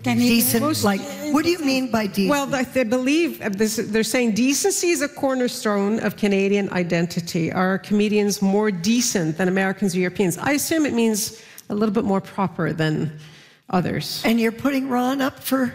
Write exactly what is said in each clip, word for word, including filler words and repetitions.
Canadian. Decent, like, what do you mean by decent? Well, I th- believe this, they're saying decency is a cornerstone of Canadian identity. Are comedians more decent than Americans or Europeans? I assume it means a little bit more proper than others. And you're putting Ron up for...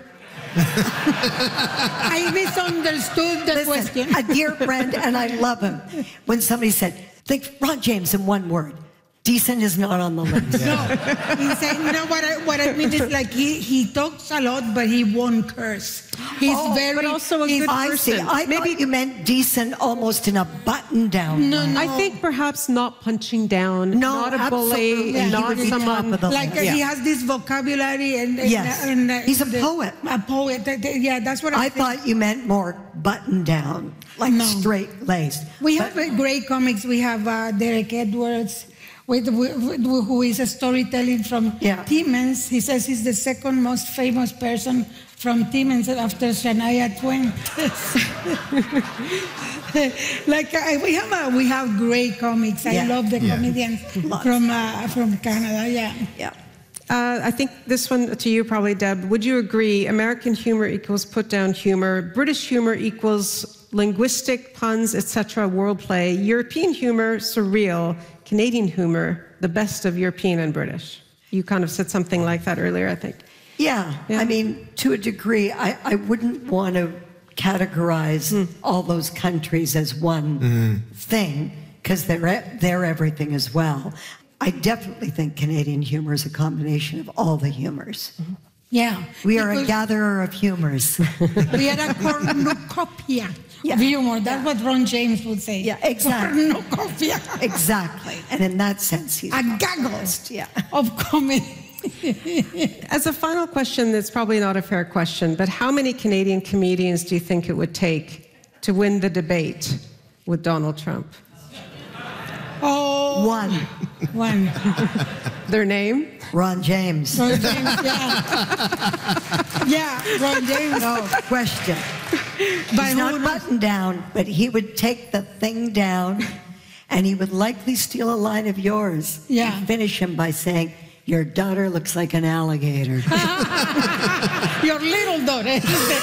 I misunderstood the Listen, question. a dear friend, and I love him. When somebody said, think Ron James in one word, decent is not on the list. No, he said, no, what I, what I mean is like he, he talks a lot, but he won't curse. He's Oh, very... but also a he's- good I see. person. I Maybe- thought you meant decent almost in a button-down. No, way. no. I think perhaps not punching down, No, not a absolutely. bully, Yeah, he not would be top someone... of the Like uh, list. he Yeah. has this vocabulary and, and, Yes. and uh, He's a the- poet. A poet. That- that- Yeah, that's what I, I think. thought you meant more button-down, like No. straight-laced. We But- have uh, great comics. We have uh, Derek Edwards, with, with, who is a storytelling from Yeah. Timmins. He says he's the second most famous person from Timmins after Shania Twain. like uh, we have uh, we have great comics. I Yeah. love the Yeah. comedians Lots. from uh, from Canada. Yeah. Yeah. Uh, I think this one to you probably, Deb. Would you agree American humor equals put-down humor, British humor equals linguistic puns, et cetera, wordplay, European humor, surreal, Canadian humor, the best of European and British? You kind of said something like that earlier, I think. Yeah, Yeah. I mean, to a degree, I, I wouldn't want to categorize Mm. all those countries as one thing, because they're, e- they're everything as well. I definitely think Canadian humor is a combination of all the humors. Yeah. We are a Because gatherer of humors. we are a cornucopia Yeah. of humor. That's what Ron James would say. Yeah, exactly. Cornucopia. Exactly. And in that sense, he's A one of the gaggle best. Yeah. of comedy. As a final question, that's probably not a fair question, but how many Canadian comedians do you think it would take to win the debate with Donald Trump? Oh, One, one. Their name? Ron James. Ron James, yeah. Yeah, Ron James. No question. But He's who not knows? buttoned down, but he would take the thing down and he would likely steal a line of yours. Yeah. And finish him by saying, your daughter looks like an alligator. Your little daughter.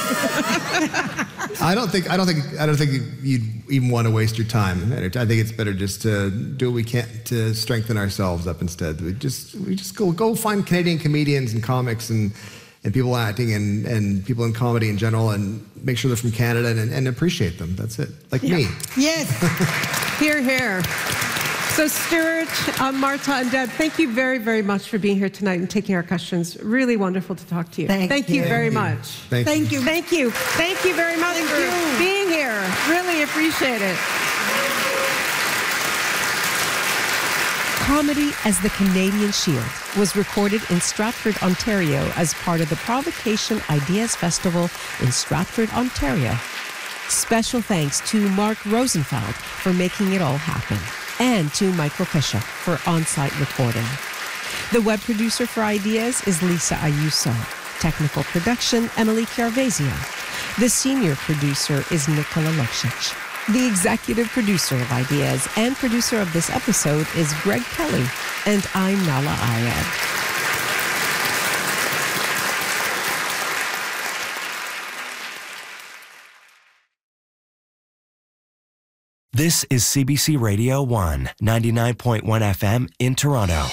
I don't think I don't think I don't think you'd even want to waste your time. I think it's better just to do what we can to strengthen ourselves up instead. We just we just go go find Canadian comedians and comics and and people acting and, and people in comedy in general and make sure they're from Canada and, and appreciate them. That's it. Like me. Yes. Here, here. So Stuart, uh, Marta, and Deb, thank you very, very much for being here tonight and taking our questions. Really wonderful to talk to you. Thank you you. very Thank you. much. Thank, Thank you. Thank you. Thank you very much Thank for you. being here. Really appreciate it. Comedy as the Canadian Shield was recorded in Stratford, Ontario as part of the Provocation Ideas Festival in Stratford, Ontario. Special thanks to Mark Rosenfeld for making it all happen, and to Michael Fisher for on-site recording. The web producer for Ideas is Lisa Ayuso. Technical production, Emily Chiarvesio. The senior producer is Nicola Luksic. The executive producer of Ideas and producer of this episode is Greg Kelly, and I'm Nala Ayad. This is C B C Radio one, ninety-nine point one F M in Toronto.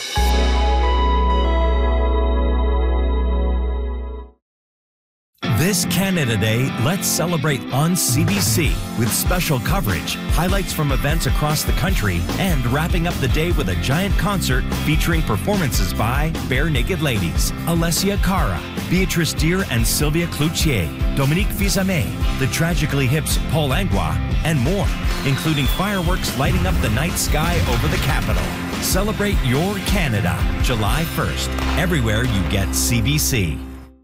This Canada Day, let's celebrate on C B C with special coverage, highlights from events across the country, and wrapping up the day with a giant concert featuring performances by Bare Naked Ladies, Alessia Cara, Beatrice Deer and Sylvia Cloutier, Dominique Fils-Aimé, the Tragically Hip's Paul Langlois, and more, including fireworks lighting up the night sky over the capital. Celebrate your Canada, July first, everywhere you get C B C.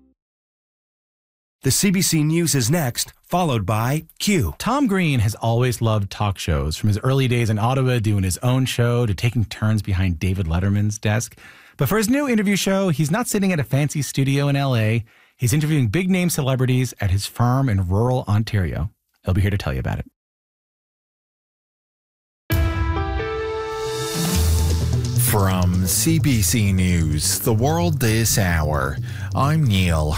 The C B C News is next, followed by Q. Tom Green has always loved talk shows, from his early days in Ottawa doing his own show to taking turns behind David Letterman's desk. But for his new interview show, he's not sitting at a fancy studio in L A. He's interviewing big-name celebrities at his farm in rural Ontario. He'll be here to tell you about it. From C B C News, The World This Hour, I'm Neil